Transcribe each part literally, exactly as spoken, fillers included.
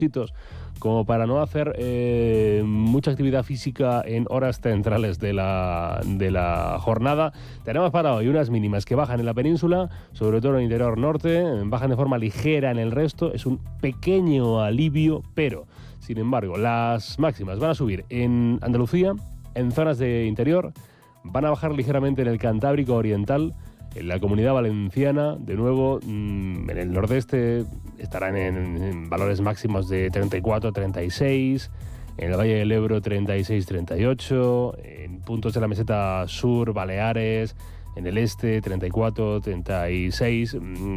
como para no hacer eh, mucha actividad física en horas centrales de la, de la jornada. Tenemos para hoy unas mínimas que bajan en la península, sobre todo en el interior norte, bajan de forma ligera en el resto, es un pequeño alivio, pero, sin embargo, las máximas van a subir en Andalucía, en zonas de interior, van a bajar ligeramente en el Cantábrico Oriental, en la Comunidad Valenciana, de nuevo, en el nordeste estarán en, en valores máximos de treinta y cuatro, treinta y seis, en el Valle del Ebro treinta y seis, treinta y ocho, en puntos de la meseta sur, Baleares, en el este treinta y cuatro, treinta y seis.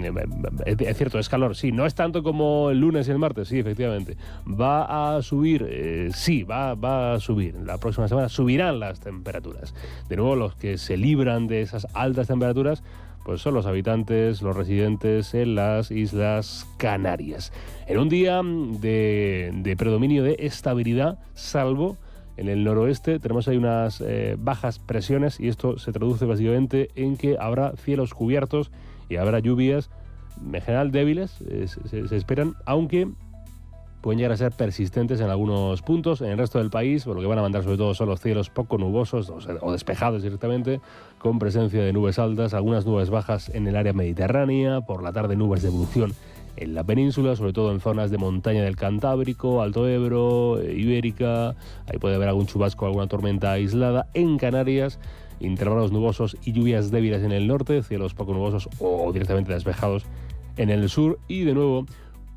Es cierto, es calor, sí, no es tanto como el lunes y el martes, sí, efectivamente. Va a subir, eh, sí, va, va a subir. La próxima semana subirán las temperaturas. De nuevo, los que se libran de esas altas temperaturas pues son los habitantes, los residentes en las Islas Canarias. En un día de, de predominio de estabilidad, salvo en el noroeste, tenemos ahí unas eh, bajas presiones y esto se traduce básicamente en que habrá cielos cubiertos y habrá lluvias, en general débiles, eh, se, se esperan, aunque pueden llegar a ser persistentes en algunos puntos. En el resto del país, por lo que van a mandar sobre todo son los cielos poco nubosos o, sea, o despejados directamente, con presencia de nubes altas, algunas nubes bajas en el área mediterránea, por la tarde nubes de evolución en la península, sobre todo en zonas de montaña del Cantábrico, Alto Ebro, Ibérica, ahí puede haber algún chubasco, alguna tormenta aislada. En Canarias, intervalos nubosos y lluvias débiles en el norte, cielos poco nubosos o directamente despejados en el sur, y de nuevo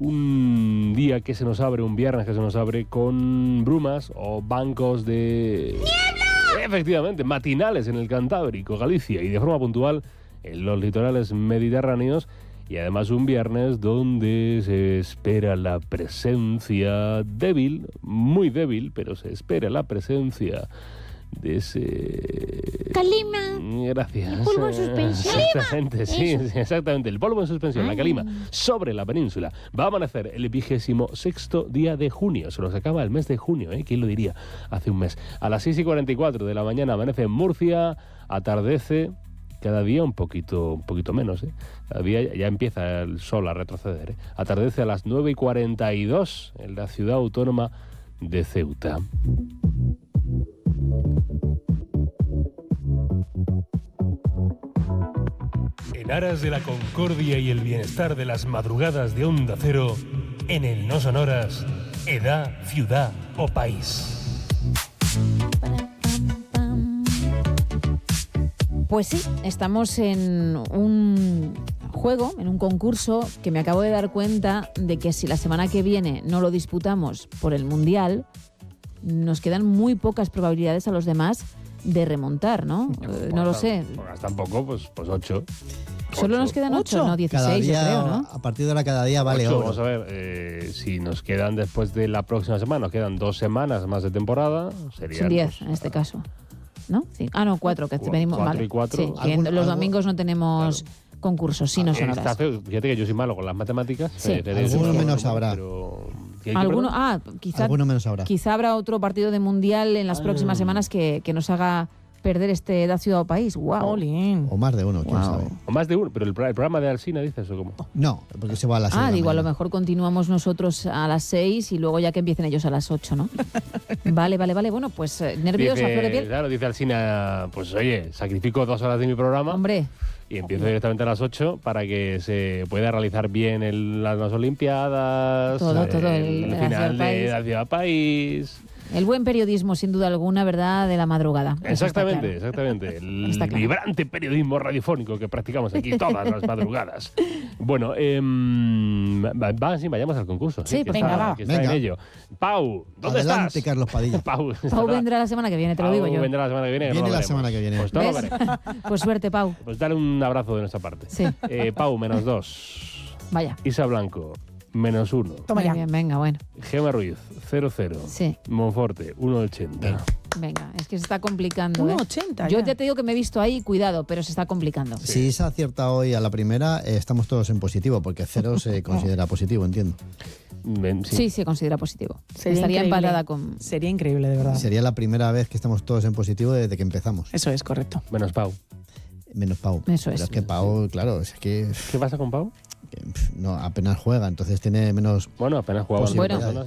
un día que se nos abre, un viernes que se nos abre con brumas o bancos de ¡niebla! Efectivamente, matinales en el Cantábrico, Galicia, y de forma puntual en los litorales mediterráneos. Y además un viernes donde se espera la presencia débil, muy débil, pero se espera la presencia de ese... Calima. Gracias. El polvo en suspensión. Exactamente, sí, sí, exactamente. El polvo en suspensión, Ay. la calima, sobre la península. Va a amanecer el vigésimo sexto día de junio. Se nos acaba el mes de junio, ¿eh? ¿Quién lo diría? Hace un mes. A las seis y cuarenta y cuatro de la mañana amanece en Murcia, atardece cada día un poquito, un poquito menos, ¿eh? Cada día ya empieza el sol a retroceder, ¿eh? Atardece a las nueve y cuarenta y dos en la ciudad autónoma de Ceuta. En aras de la concordia y el bienestar de las madrugadas de Onda Cero, en el No Sonoras, edad, ciudad o país. Pues sí, estamos en un juego, en un concurso que me acabo de dar cuenta de que si la semana que viene no lo disputamos por el Mundial, nos quedan muy pocas probabilidades a los demás de remontar, ¿no? Eh, no lo sé. Pues tampoco, pues, pues ocho. Solo ocho. nos quedan ocho, no dieciséis, día, yo creo, ¿no? A partir de ahora cada día vale ocho, oro. Vamos a ver, eh, si nos quedan después de la próxima semana, nos quedan dos semanas más de temporada, serían... Son diez pues, en este caso, ¿no? Sí. Ah, no, cuatro, que Cu- venimos cuatro vale. y cuatro. Sí, que ¿Algún- los algo? domingos no tenemos Claro. concursos, sí, no son Está horas. feo. Fíjate que yo soy malo con las matemáticas. Sí. eh, seré Alguno súper menos malo, habrá. Pero... ¿Qué- qué, Alguno, perdón? ah, quizá, Alguno menos habrá. quizá habrá otro partido de Mundial en las Ah. próximas semanas que, que nos haga perder este edad, ciudad o país. ¡Wow! Olín. O más de uno, quién Wow. sabe. O más de uno, pero el, pro- el programa de Alsina, dices, o cómo. No, porque se va a las seis Ah, de la digo, a lo mañana. mejor continuamos nosotros a las seis y luego ya que empiecen ellos a las ocho, ¿no? Vale, vale, vale. Bueno, pues eh, nervios a flor de Dice, piel. claro, dice Alsina, pues oye, sacrifico dos horas de mi programa Hombre, y empiezo directamente a las ocho para que se pueda realizar bien el, las, las Olimpiadas, Todo, todo, el- el la final Ciudad de País. la Ciudad País. el buen periodismo, sin duda alguna, ¿verdad?, de la madrugada. Eso está Exactamente, claro. exactamente. El Está claro. vibrante periodismo radiofónico que practicamos aquí todas las madrugadas. Bueno, eh, va, va, sí, vayamos al concurso. Sí, que venga, está, va. Que está Venga. en ello. Pau, ¿dónde Adelante, estás? Carlos Padilla. Pau, Pau estará- vendrá la semana que viene, te lo Pau digo yo. vendrá la semana que viene. que no Viene lo la veremos. semana que viene. Pues no lo ¿Ves? veremos. Pues suerte, Pau. Pues dale un abrazo de nuestra parte. Sí. Eh, Pau, menos dos. Vaya. Isa Blanco, menos uno. Toma Muy ya. bien, venga, bueno. Gema Ruiz, cero cero. Sí. Monforte, uno ochenta. Venga, es que se está complicando, ¿eh? uno ochenta Yo ya. ya te digo que me he visto ahí, cuidado, pero se está complicando. Si Isa acierta hoy a la primera, eh, estamos todos en positivo, porque cero se considera positivo, entiendo. Men- sí. Sí, se considera positivo. Sería Estaría increíble. empatada con... Sería increíble, de verdad. Sería la primera vez que estamos todos en positivo desde que empezamos. Eso es correcto. Menos Pau. Menos Pau. Eso Pero es. es que Pau, claro, es que ¿Qué pasa con Pau? que, pf, no, apenas juega, entonces tiene menos... Bueno, apenas jugaban Bueno. personas.